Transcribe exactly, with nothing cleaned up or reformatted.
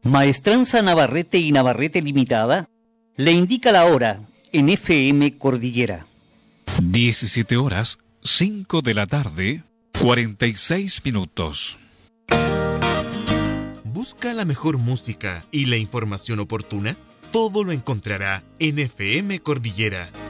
Maestranza Navarrete y Navarrete Limitada le indica la hora en F M Cordillera. diecisiete horas, cinco de la tarde, cuarenta y seis minutos. ¿Busca la mejor música y la información oportuna? Todo lo encontrará en F M Cordillera.